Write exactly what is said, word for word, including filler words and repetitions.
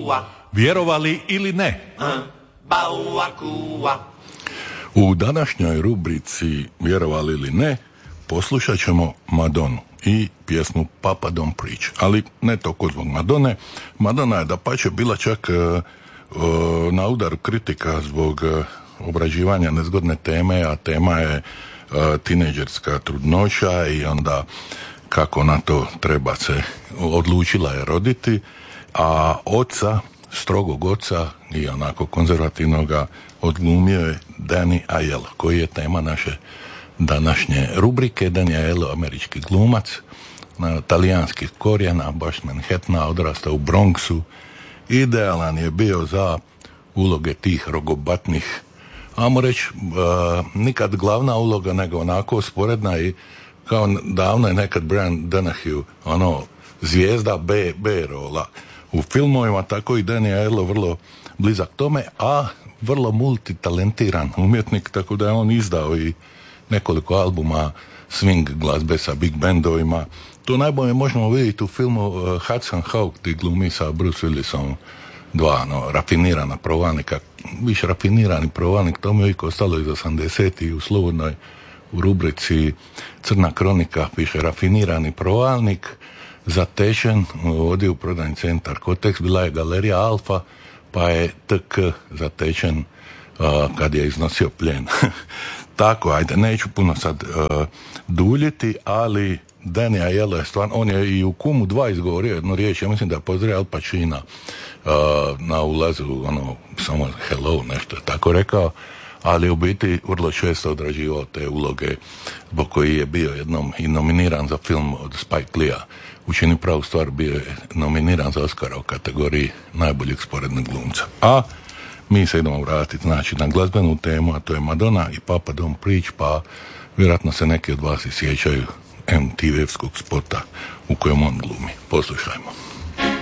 Vjerovali ili ne? U današnjoj rubrici Vjerovali ili ne poslušat ćemo Madonu i pjesmu Papa Don't Preach, ali ne toliko zbog Madone. Madonna je dapače bila čak uh, uh, na udaru kritika zbog uh, obrađivanja nezgodne teme, a tema je uh, tinejdžerska trudnoća i onda kako na to treba se odlučila je roditi, a oca, strogog oca i onako konzervativnoga odglumio je Danny Aiello, koji je tema naše današnje rubrike. Danny Aiello, američki glumac, talijanskih korijena, baš Manhattana, odrastao u Bronxu. Idealan je bio za uloge tih rogobatnih, ajmo reći, uh, nikad glavna uloga, nego onako sporedna i kao davno je nekad Brian Donahue, ono, zvijezda B, B rola u filmovima, tako i Danny Aiello vrlo blizak tome, a vrlo multitalentiran umjetnik, tako da je on izdao i nekoliko albuma swing glazbe sa big bandovima. To najbolje možemo vidjeti u filmu uh, Hudson Hawk, gdje glumi sa Bruce Willisom dva, no, rafinirana provalnika, više rafinirani provalnik, to mi je uvijek ostalo iz osamdesetih u slobodnoj u rubrici Crna kronika, piše rafinirani provalnik, zatečen, ovdje u prodajni centar Kotex, bila je galerija Alfa, pa je T K zatečen uh, kad je iznosio plijen. Tako, ajde, neću puno sad uh, duljiti, ali Danny Aiello je stvarno, on je i u Kumu dva izgovorio jednu riječ, ja mislim da je pozdravio Al Pacina uh, na ulazu, ono, samo hello, nešto je tako rekao, ali u biti vrlo često odrađivao te uloge zbog koji je bio jednom i nominiran za film od Spike Lee-a. Učini pravu stvar, bio je nominiran za Oscara u kategoriji najboljeg sporednog glumca. A mi se idemo vratiti, znači, na glazbenu temu, a to je Madonna i Papa Don't Preach, pa vjerojatno se neki od vas i sjećaju em te ve-evskog spota u kojem on glumi. Poslušajmo.